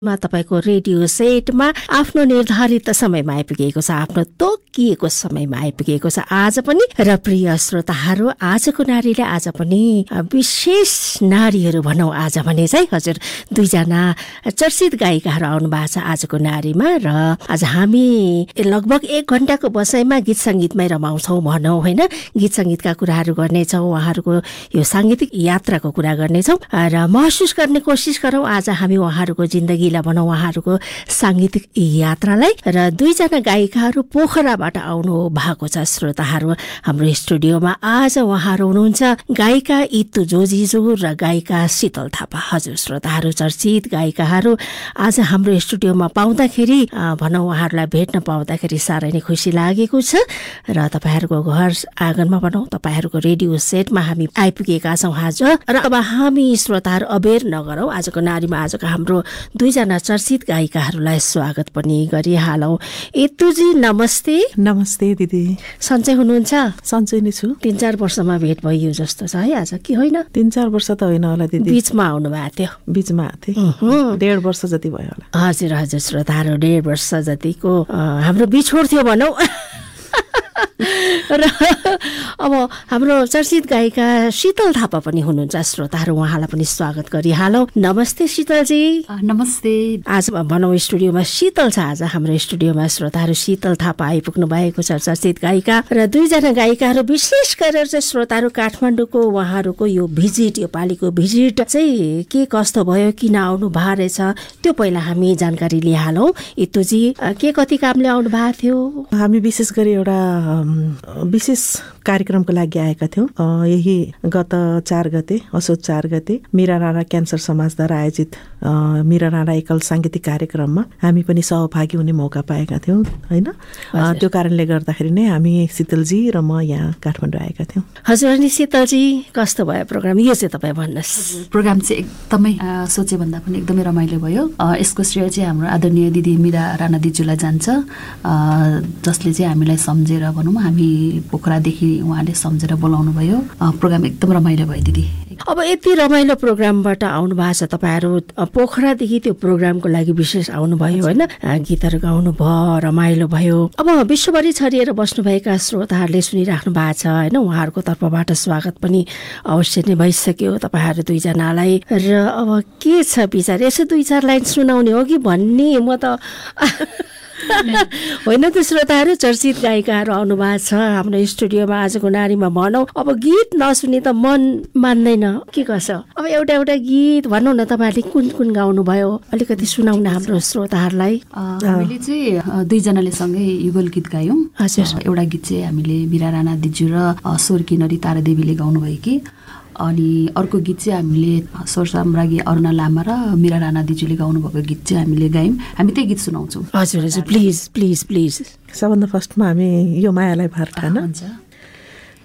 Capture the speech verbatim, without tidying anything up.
मा तपाईको रेडियो सेटमा आफ्नो निर्धारित समयमा आइपुगेको छ, आफ्नो तोकिएको समयमा आइपुगेको छ आज पनि। र प्रिय श्रोताहरू, आजको नारीले आज पनि विशेष नारीहरू भनौँ आज भने चाहिँ हजुर दुईजना चर्चित गायिकाहरू आउनु भएको छ आजको नारीमा। र आज हामी लगभग एक घण्टाको बसाइमा गीत सङ्गीतमै रमाउँछौँ भनौँ होइन, गीत सङ्गीतका कुराहरू गर्नेछौँ, उहाँहरूको यो साङ्गीतिक यात्राको कुरा गर्नेछौँ र महसुस गर्ने कोसिस गरौँ आज हामी उहाँहरूको जिन्दगी भनौँ, उहाँहरूको साङ्गीतिक यात्रालाई। र दुईजना गायिकाहरू पोखराबाट आउनु भएको छ श्रोताहरू हाम्रो स्टुडियोमा। आज उहाँहरू हुनुहुन्छ गायिका इतु जोजिजो र गायिका शीतल थापा। हजुर श्रोताहरू, चर्चित गायिकाहरू आज हाम्रो स्टुडियोमा पाउँदाखेरि भनौँ उहाँहरूलाई भेट्न पाउँदाखेरि साह्रै नै खुसी लागेको छ। र तपाईँहरूको घर आँगनमा भनौँ, तपाईँहरूको रेडियो सेटमा हामी आइपुगेका छौँ आज। र अब हामी श्रोताहरू अबेर नगरौँ, आजको नारीमा आजको हाम्रो दुईजना चर्चित गायिकाहरूलाई स्वागत पनि गरिहालौँ। इतुजी नमस्ते। नमस्ते दिदी, सन्चै हुनुहुन्छ? सन्चै नै छु। तीन चार वर्षमा भेट भइयो जस्तो छ है आज, कि होइन? तीन चार वर्ष त होइन होला दिदी, बिचमा आउनु भएको थियो। बिचमा आएको थिएँ, डेढ वर्ष जति भयो होला। हजुर हजुर श्रोताहरू, डेढ वर्ष जतिको हाम्रो बिछोड थियो भनौँ। र अब हाम्रो चर्चित गायिका शीतल थापा पनि हुनुहुन्छ श्रोताहरू, उहाँलाई पनि स्वागत गरिहालौँ। नमस्ते शीतलजी। नमस्ते। आज भनौँ स्टुडियोमा शीतल छ, आज हाम्रो स्टुडियोमा श्रोताहरू शीतल थापा आइपुग्नु भएको छ, चर्चित गायिका। र दुईजना गायिकाहरू विशेष गरेर चाहिँ श्रोताहरू काठमाडौँको उहाँहरूको यो भिजिट, यो पालिको भिजिट चाहिँ के कस्तो भयो, किन आउनु भएको रहेछ, त्यो पहिला हामी जानकारी लिइहालौँ। इतुजी, के कति कामले आउनु भएको थियो? हामी विशेष गरी एउटा विशेष कार्यक्रमको लागि आएका थियौँ। यही गत चार गते असोज चार गते मीरा राणा क्यान्सर समाजद्वारा आयोजित मीरा राणा एकल साङ्गीतिक कार्यक्रममा हामी पनि सहभागी हुने मौका पाएका थियौँ होइन। त्यो कारणले गर्दाखेरि नै हामी शीतलजी र म यहाँ काठमाडौँ आएका थियौँ। हजुर, अनि शीतलजी कस्तो भयो प्रोग्राम, यो चाहिँ तपाईँ भन्नुहोस्। प्रोग्राम चाहिँ एकदमै सोचे भन्दा पनि एकदमै रमाइलो भयो। यसको श्रेय चाहिँ हाम्रो आदरणीय दिदी मीरा राणा दिजूलाई जान्छ, जसले चाहिँ हामीलाई सम्झेर भनौँ, हामी पोखरादेखि उहाँले सम्झेर बोलाउनु भयो। प्रोग्राम एकदम रमाइलो भयो दिदी। अब यति रमाइलो प्रोग्रामबाट आउनु भएको छ, तपाईँहरू पोखरादेखि त्यो प्रोग्रामको लागि विशेष आउनुभयो होइन, गीतहरू गाउनु भयो, रमाइलो भयो। अब विश्वभरि छरिएर बस्नुभएका श्रोताहरूले सुनिराख्नु भएको छ होइन, उहाँहरूको तर्फबाट स्वागत पनि अवश्य नै भइसक्यो तपाईँहरू दुईजनालाई। र अब के छ विचार, यसो दुई चार लाइन सुनाउने हो कि भन्ने, म त होइन त श्रोताहरू, चर्चित गायिकाहरू आउनु भएको छ हाम्रो स्टुडियोमा आजको नारीमा भनौँ। अब गीत नसुने त मन मान्दैन, के गर्छ। अब एउटा एउटा गीत भनौँ न, तपाईँहरूले कुन कुन गाउनु भयो अलिकति सुनाउन हाम्रो श्रोताहरूलाई। हामीले चाहिँ दुईजनाले सँगै युगल गीत गायौँ। हजुर, एउटा गीत चाहिँ हामीले मीरा राणा दिजू र स्वर्गीय नरी तारादेवीले गाउनुभयो कि, अनि अर्को गीत चाहिँ हामीले स्वर साम्राज्ञी अरुणा लामा र मीरा राणा दिजूले गाउनुभएको गीत चाहिँ हामीले गायौँ। हामी त्यही गीत सुनाउँछौँ। हजुर हजुर, प्लिज प्लिज प्लिज। सबभन्दा फर्स्टमा हामी यो मायालाई भार ठान। हुन्छ।